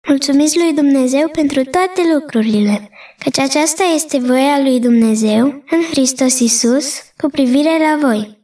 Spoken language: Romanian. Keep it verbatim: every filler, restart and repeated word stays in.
Mulțumiți lui Dumnezeu pentru toate lucrurile, căci aceasta este voia lui Dumnezeu în Hristos Iisus cu privire la voi.